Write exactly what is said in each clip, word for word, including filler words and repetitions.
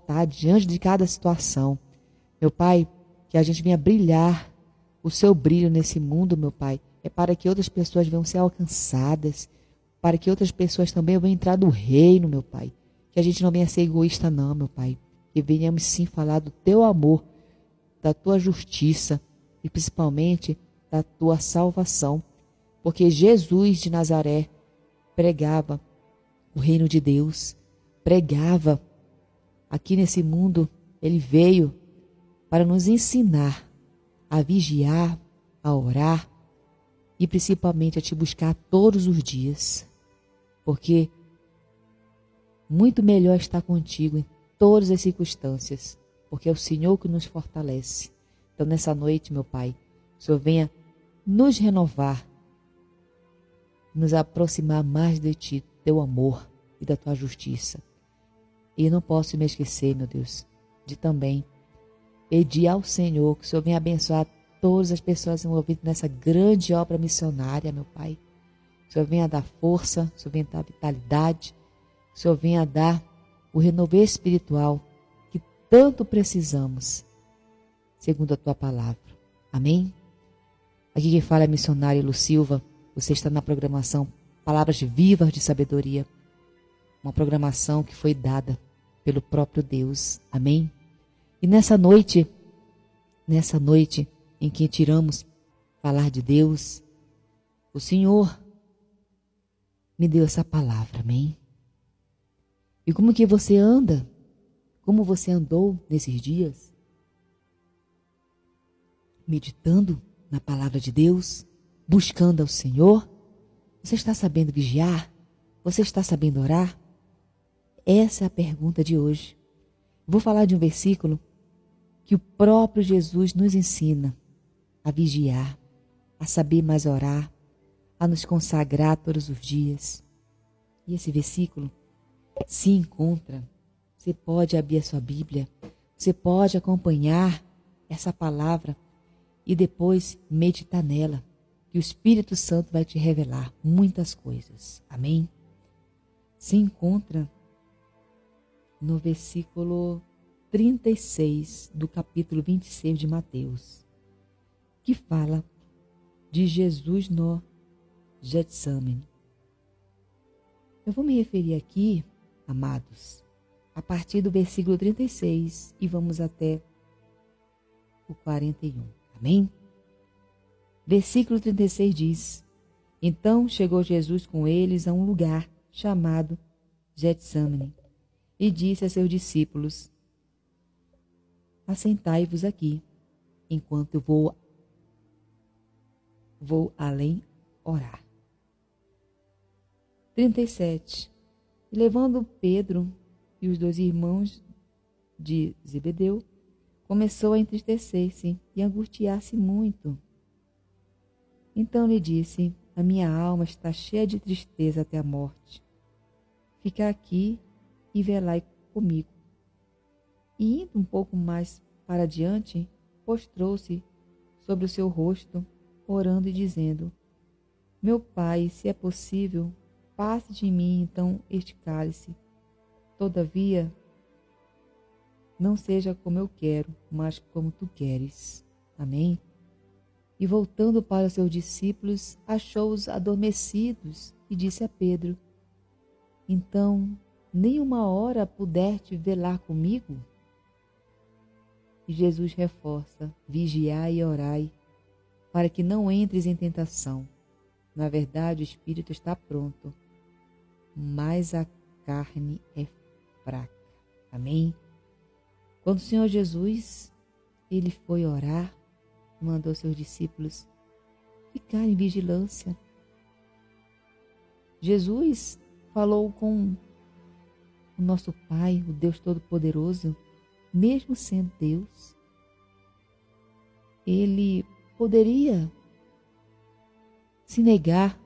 vontade diante de cada situação. Meu Pai, que a gente venha brilhar o seu brilho nesse mundo, meu Pai, é para que outras pessoas venham ser alcançadas, para que outras pessoas também venham entrar no reino, meu Pai. Que a gente não venha ser egoísta não, meu Pai. Que venhamos sim falar do teu amor, da tua justiça e principalmente da tua salvação. Porque Jesus de Nazaré pregava o reino de Deus, pregava aqui nesse mundo. Ele veio para nos ensinar a vigiar, a orar e principalmente a te buscar todos os dias. Porque muito melhor estar contigo em todas as circunstâncias, porque é o Senhor que nos fortalece. Então nessa noite, meu Pai, o Senhor venha nos renovar, nos aproximar mais de Ti, do Teu amor e da Tua justiça. E eu não posso me esquecer, meu Deus, de também pedir ao Senhor que o Senhor venha abençoar todas as pessoas envolvidas nessa grande obra missionária, meu Pai. Que o Senhor venha dar força, que o Senhor venha dar vitalidade, que o Senhor venha dar o renovo espiritual que tanto precisamos, segundo a Tua palavra. Amém? Aqui quem fala é a missionária Lu Silva. Você está na programação Palavras Vivas de Sabedoria, uma programação que foi dada pelo próprio Deus. Amém? E nessa noite, nessa noite em que tiramos falar de Deus, o Senhor me deu essa palavra, amém? E como que você anda? Como você andou nesses dias? Meditando na palavra de Deus, buscando ao Senhor? Você está sabendo vigiar? Você está sabendo orar? Essa é a pergunta de hoje. Vou falar de um versículo que o próprio Jesus nos ensina a vigiar, a saber mais orar, a nos consagrar todos os dias. E esse versículo se encontra, você pode abrir a sua Bíblia, você pode acompanhar essa palavra e depois meditar nela, que o Espírito Santo vai te revelar muitas coisas. Amém? Se encontra no versículo trinta e seis do capítulo vinte e seis de Mateus, que fala de Jesus no Getsemane. Eu vou me referir aqui, amados, a partir do versículo trinta e seis e vamos até o quarenta e um. Amém? Versículo trinta e seis diz: Então chegou Jesus com eles a um lugar chamado Getsemane e disse a seus discípulos: Assentai-vos aqui, enquanto eu vou, vou além orar. trinta e sete. E levando Pedro e os dois irmãos de Zebedeu, começou a entristecer-se e angustiar-se muito. Então lhe disse: A minha alma está cheia de tristeza até a morte. Fica aqui e velai comigo. E indo um pouco mais para diante, postrou-se sobre o seu rosto, orando e dizendo: Meu Pai, se é possível, passe de mim então este cálice. Todavia, não seja como eu quero, mas como tu queres. Amém? E voltando para os seus discípulos, achou-os adormecidos e disse a Pedro: Então, nem uma hora pudeste velar comigo? E Jesus reforça: Vigiai e orai, para que não entres em tentação. Na verdade, o espírito está pronto, mas a carne é fraca. Amém? Quando o Senhor Jesus, ele foi orar, mandou seus discípulos ficar em vigilância. Jesus falou com o nosso Pai, o Deus Todo-Poderoso, mesmo sendo Deus. Ele poderia se negar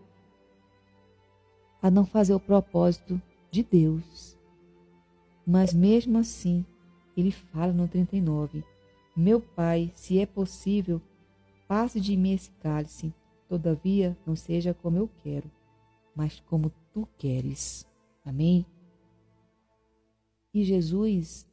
a não fazer o propósito de Deus. Mas mesmo assim, ele fala no trinta e nove: Meu Pai, se é possível, passe de mim esse cálice. Todavia, não seja como eu quero, mas como tu queres. Amém? E Jesus,